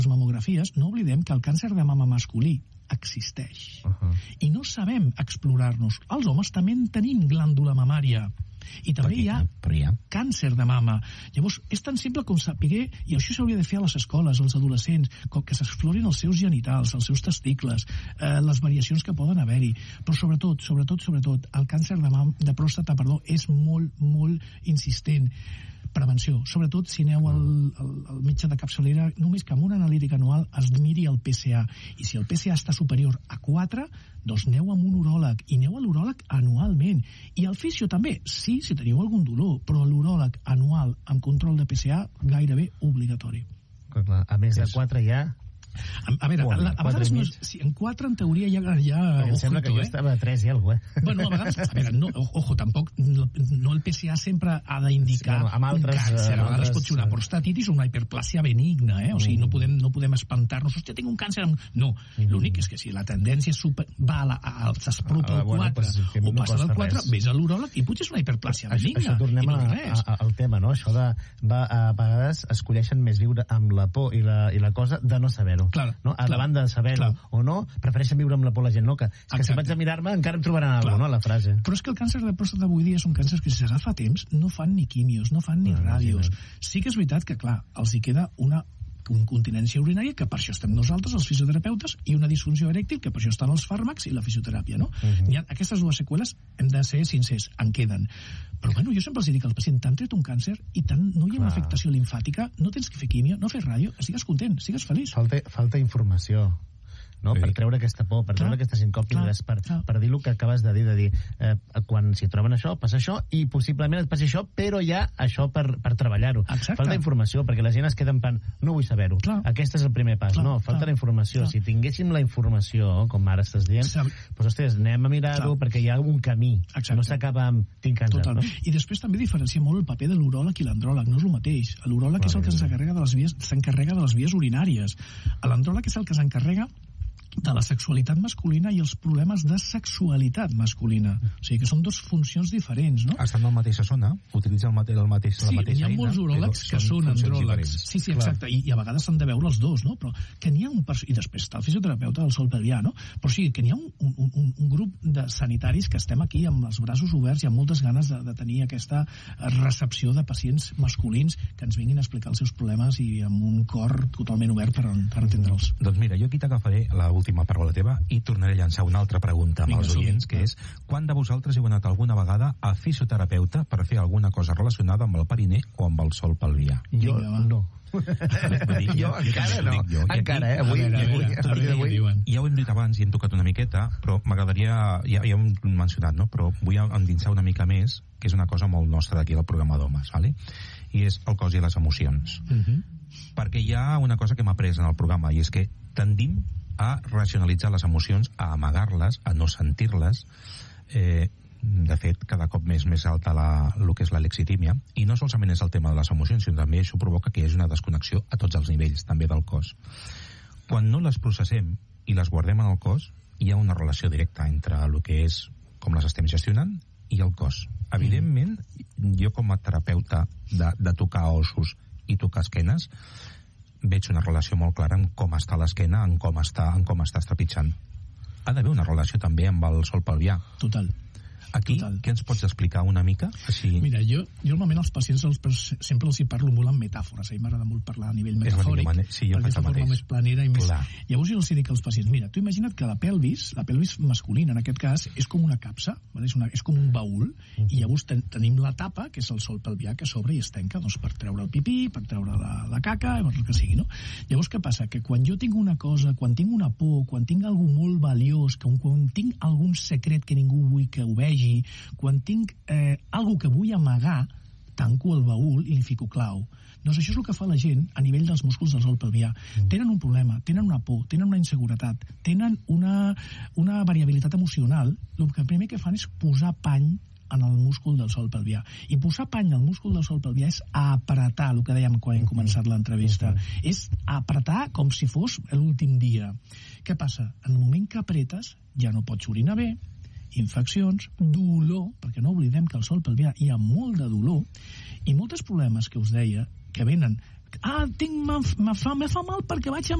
les mamografies, no oblidem que el càncer de mama masculí existeix. I no sabem explorar-nos. Els homes també en tenim glàndula mamària. I també hi ha càncer de mama. Llavors, és tan simple com saber, i això s'hauria de fer a les escoles, als adolescents, que s'explorin els seus genitals, els seus testicles, les variacions que poden haver-hi. Però sobretot, el càncer de pròstata, és molt, molt insistent. Prevenció, sobretot si aneu al metge de capçalera, només que amb una analítica anual es miri el PSA, i si el PSA està superior a 4, doncs aneu amb un uròleg, i aneu a l'uròleg anualment, i al fisio també, sí, si teniu algun dolor, però l'uròleg anual amb control de PSA gairebé obligatori. A més de 4 ja... A veure, a vegades no és, en 4 en teoria ja em sembla que jo estava a 3 i alguna cosa. Bueno, a vegades, a veure, ojo, tampoc no el PSA sempre ha d'indicar un càncer, a vegades pot ser una prostatitis o una hiperplàsia benigna, o sigui, no podem espantar-nos, hòstia, tinc un càncer, no, l'únic és que si la tendència s'apropa al 4 o passa del 4, vés a l'uròleg i potser és una hiperplàsia benigna. Això tornem al tema, no? Això de, a vegades escolleixen més viure amb la por i la cosa de no saber-ho. A davant de saber-ho o no, prefereixen viure amb la por la gent, no? Que si vaig a mirar-me encara em trobaran alguna cosa, no? La frase. Però és que el càncer de pròstata avui dia són càncers que si s'agafa a temps no fan ni quimios, no fan ni ràdios. Sí que és veritat que, clar, els hi queda una incontinència urinària, que per això estem nosaltres, els fisioterapeutes, i una disfunció erèctil, que per això estan els fàrmacs i la fisioteràpia, no? Aquestes dues seqüeles, hem de ser sincers, en queden. Però bueno, jo sempre els dic al pacient, t'han tret un càncer i no hi ha una afectació limfàtica, no tens que fer quimio, no fes ràdio, estigues content, estigues feliç. Falta informació, no? Per treure aquesta por, per treure aquestes incògnites, per dir el que acabes de dir, quan s'hi troben això, passa això, i possiblement et passi això, però hi ha això per treballar-ho. Falta informació, perquè la gent es queda en plan, no vull saber-ho, aquest és el primer pas. No, falta la informació. Si tinguéssim la informació, com ara estàs dient, doncs, ostres, anem a mirar-ho, perquè hi ha un camí, no s'acaba amb tinc càncer. I després també diferencia molt el paper de l'uròleg i l'andròleg, no és el mateix. L'uròleg és el que s'encarrega de les vies urinàries. L'andròleg és el que s'encarrega de la sexualitat masculina i els problemes de sexualitat masculina. O sigui que són dues funcions diferents, no? Estan en la mateixa zona, utilitzen la mateixa eina. Sí, hi ha molts uròlegs que són andròlegs. Sí, exacte, i a vegades s'han de veure els dos, no? Però que n'hi ha i després està el fisioterapeuta del Sol Pelvià, no? Però sí, que n'hi ha un grup de sanitaris que estem aquí amb els braços oberts i amb moltes ganes de tenir aquesta recepció de pacients masculins que ens vinguin a explicar els seus problemes i amb un cor totalment obert per entendre'ls. Doncs mira, jo aquí t'agafaré l'última paraula teva i tornaré a llançar una altra pregunta amb els oients, que és: quan de vosaltres heu anat alguna vegada a fisioterapeuta per fer alguna cosa relacionada amb el periner o amb el sol pelvià? Jo no. Jo encara no. Encara, avui. Ja ho hem dit abans i hem tocat una miqueta, però m'agradaria, ja ho hem mencionat, no? Però vull endinsar una mica més, que és una cosa molt nostra d'aquí del programa d'homes, ¿vale? I és el cos i les emocions. Perquè hi ha una cosa que m'ha après en el programa, i és que tendim a racionalitzar les emocions, a amagar-les, a no sentir-les. De fet, cada cop més alta el que és la lexitímia, i no solament és el tema de les emocions, sinó també això provoca que hi hagi una desconnexió a tots els nivells, també del cos. Quan no les processem i les guardem en el cos, hi ha una relació directa entre el que és com les estem gestionant i el cos. Evidentment, jo com a terapeuta de tocar ossos i tocar esquenes, veig una relació molt clara en com està l'esquena, en com està trepitjant. Ha d'haver una relació també amb el sol pelvià. Total. Aquí, què ens pots explicar una mica? Així... Mira, jo normalment als pacients sempre els hi parlo molt amb metàfores, a mi m'agrada molt parlar a nivell metafòric, perquè és la forma més planera i més... Llavors jo els dic als pacients, mira, tu imagina't que la pelvis masculina en aquest cas, és com una capsa, és com un baúl, i llavors tenim la tapa, que és el sol pelvià, que s'obre i es tanca, doncs per treure el pipí, per treure la caca, per el que sigui, no? Llavors què passa? Que quan jo tinc una cosa, quan tinc una por, quan tinc algú molt valiós, quan tinc algun secret que ningú vull que ho vegi, quan tinc algo que vull amagar, tanco el baúl i li fico clau. Doncs això és el que fa la gent a nivell dels músculs del sol pelvià. Tenen un problema, tenen una por, tenen una inseguretat, tenen una variabilitat emocional. El primer que fan és posar pany en el múscul del sol pelvià. I posar pany al múscul del sol pelvià és apretar, el que dèiem quan hem començat l'entrevista. És apretar com si fos l'últim dia. Què passa? En el moment que apretes ja no pots orinar bé, infeccions, dolor, perquè no oblidem que al sol pelvià hi ha molt de dolor, i molts problemes que us deia, que venen me fa mal perquè vaig